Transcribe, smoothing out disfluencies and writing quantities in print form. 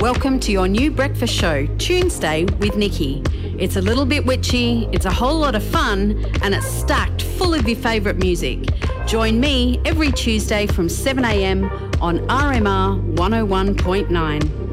Welcome to your new breakfast show, Tuesday with Nikki. It's a little bit witchy, it's a whole lot of fun, and it's stacked full of your favourite music. Join me every Tuesday from 7 a.m. on RMR 101.9.